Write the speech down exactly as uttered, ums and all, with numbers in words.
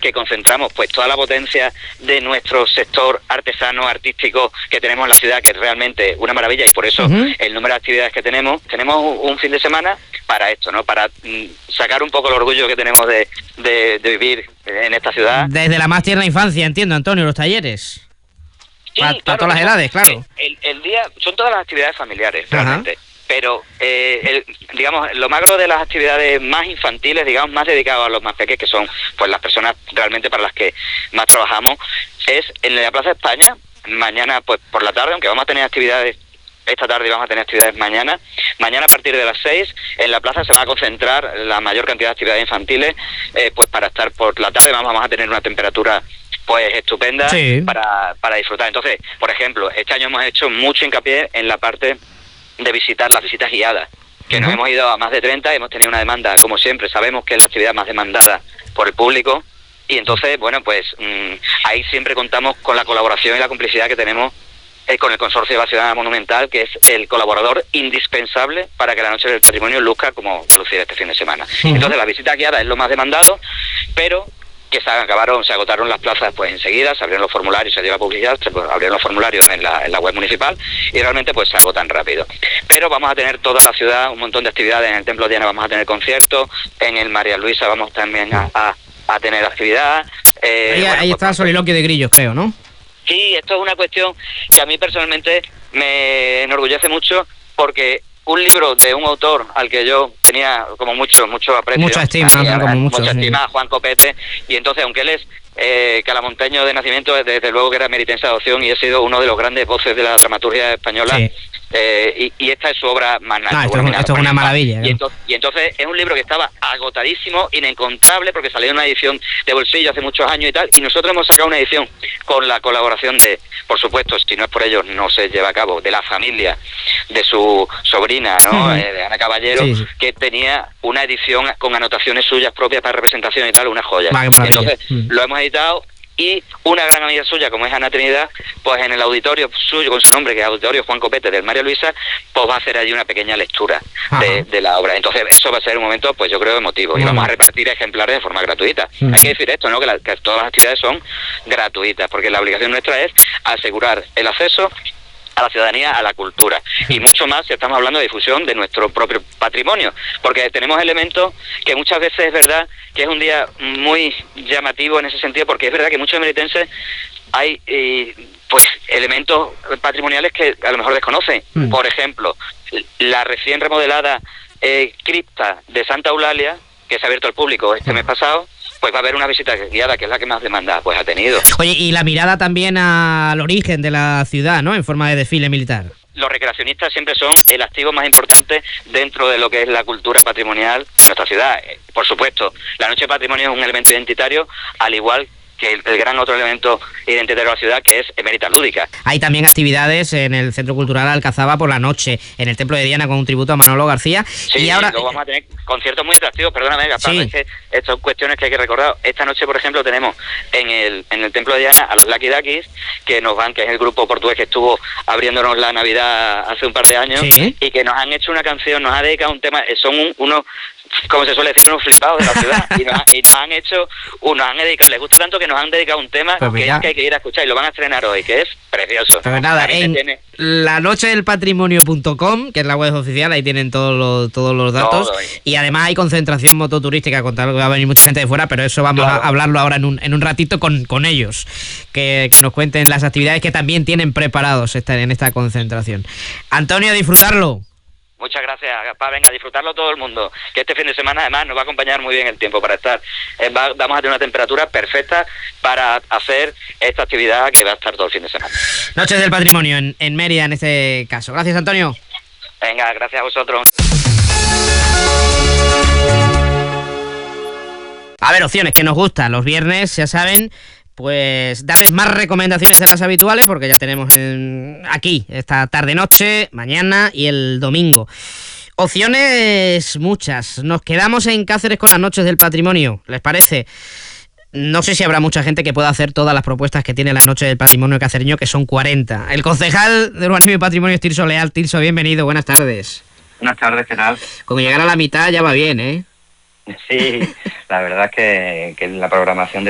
que concentramos pues toda la potencia de nuestro sector artesano, artístico que tenemos en la ciudad, que es realmente una maravilla, y por eso uh-huh. el número de actividades que tenemos, tenemos un fin de semana para esto, ¿no? Para mm, sacar un poco el orgullo que tenemos de, de, de vivir en esta ciudad. Desde la más tierna infancia, entiendo, Antonio, los talleres. Sí, para, claro, para todas las edades, claro. El, el día, son todas las actividades familiares, realmente. Ajá. Pero, eh, el, digamos, lo magro de las actividades más infantiles, digamos, más dedicadas a los más pequeños, que son pues las personas realmente para las que más trabajamos, es en la Plaza España, mañana pues por la tarde, aunque vamos a tener actividades esta tarde y vamos a tener actividades mañana. Mañana a partir de las seis en la plaza se va a concentrar la mayor cantidad de actividades infantiles, eh, pues para estar por la tarde vamos, vamos a tener una temperatura pues estupenda sí. para, para disfrutar. Entonces, por ejemplo, este año hemos hecho mucho hincapié en la parte de visitar las visitas guiadas, que uh-huh. nos hemos ido a más de treinta, hemos tenido una demanda, como siempre, sabemos que es la actividad más demandada por el público, y entonces, bueno, pues mmm, ahí siempre contamos con la colaboración y la complicidad que tenemos eh, con el Consorcio de la Ciudad Monumental, que es el colaborador indispensable para que la Noche del Patrimonio luzca como va a lucir este fin de semana. Uh-huh. Entonces, la visita guiada es lo más demandado, pero que se acabaron, se agotaron las plazas pues enseguida, se abrieron los formularios, se dio la publicidad, se abrieron los formularios en la, en la web municipal y realmente pues se agotan rápido. Pero vamos a tener toda la ciudad, un montón de actividades, en el Templo de Diana vamos a tener conciertos, en el María Luisa vamos también a, a, a tener actividad. Eh, ahí bueno, ahí pues, está el soliloquio de grillos, creo, ¿no? Sí, esto es una cuestión que a mí personalmente me enorgullece mucho, porque un libro de un autor al que yo tenía como mucho mucho aprecio, mucha estima, a, como mucho, mucha sí. estima, Juan Copete, y entonces aunque él es eh, calamonteño de nacimiento, desde luego que era meritense de adopción y ha sido uno de los grandes voces de la dramaturgia española, sí. eh, y, y esta es su obra magna. No, esto, es, esto es una maravilla. Y, entonces, y entonces es un libro que estaba agotadísimo, inencontrable, porque salió en una edición de bolsillo hace muchos años y tal, y nosotros hemos sacado una edición con la colaboración de, por supuesto, si no es por ellos no se lleva a cabo, de la familia de su sobrina, ¿no? Uh-huh. eh, de Ana Caballero, sí, sí. que tenía una edición con anotaciones suyas propias para representación y tal, una joya. Ah, entonces uh-huh. lo hemos editado, y una gran amiga suya, como es Ana Trinidad, pues en el auditorio suyo, con su nombre, que es Auditorio Juan Copete del María Luisa, pues va a hacer allí una pequeña lectura de, de la obra. Entonces eso va a ser un momento, pues yo creo, emotivo, y vamos a repartir ejemplares de forma gratuita. Uh-huh. Hay que decir esto, ¿no? Que, la, que todas las actividades son gratuitas, porque la obligación nuestra es asegurar el acceso a la ciudadanía, a la cultura, y mucho más si estamos hablando de difusión de nuestro propio patrimonio, porque tenemos elementos que muchas veces es verdad que es un día muy llamativo en ese sentido, porque es verdad que muchos meritenses hay eh, pues elementos patrimoniales que a lo mejor desconocen. Mm. Por ejemplo, la recién remodelada eh, cripta de Santa Eulalia, que se ha abierto al público este mes pasado, pues va a haber una visita guiada, que es la que más demanda pues ha tenido. Oye, y la mirada también al origen de la ciudad, ¿no?, en forma de desfile militar. Los recreacionistas siempre son el activo más importante dentro de lo que es la cultura patrimonial de nuestra ciudad. Por supuesto, la Noche de Patrimonio es un elemento identitario, al igual que el, el gran otro elemento identitario de la ciudad, que es Emérita Lúdica. Hay también actividades en el Centro Cultural Alcazaba por la noche, en el Templo de Diana con un tributo a Manolo García. Sí, y ahora luego vamos a tener conciertos muy atractivos, perdóname, Gaspar, sí. es que estas son cuestiones que hay que recordar. Esta noche, por ejemplo, tenemos en el en el Templo de Diana a los Lucky Duckies, que nos van, que es el grupo portugués que estuvo abriéndonos la Navidad hace un par de años, sí. y que nos han hecho una canción, nos ha dedicado un tema, son un, unos, como se suele decir, unos flipados de la ciudad, y nos, y nos han hecho, uh, nos han dedicado, les gusta tanto que nos han dedicado un tema pues que, es que hay que ir a escuchar, y lo van a estrenar hoy, que es precioso. Pues nada, en tiene... la noche del patrimonio punto com, que es la web oficial, ahí tienen todos los, todos los datos, Todo, y además hay concentración mototurística, contar que va a venir mucha gente de fuera, pero eso vamos claro. a hablarlo ahora en un, en un ratito con, con ellos, que, que nos cuenten las actividades que también tienen preparados esta, en esta concentración. Antonio, a disfrutarlo. Muchas gracias, Gaspar. Venga, a disfrutarlo todo el mundo, que este fin de semana además nos va a acompañar muy bien el tiempo para estar. Eh, va, vamos a tener una temperatura perfecta para hacer esta actividad que va a estar todo el fin de semana. Noches del Patrimonio en, en Mérida, en este caso. Gracias, Antonio. Venga, gracias a vosotros. A ver, opciones que nos gustan los viernes, ya saben, pues darles más recomendaciones de las habituales, porque ya tenemos en, aquí esta tarde-noche, mañana y el domingo. Opciones muchas. Nos quedamos en Cáceres con las Noches del Patrimonio, ¿les parece? No sé si habrá mucha gente que pueda hacer todas las propuestas que tiene la Noche del Patrimonio cacereño, que son cuarenta. El concejal de Urbanismo y Patrimonio es Tirso Leal. Tirso, bienvenido, buenas tardes. Buenas tardes, ¿qué tal? Con llegar a la mitad ya va bien, ¿eh? Sí, la verdad es que, que la programación de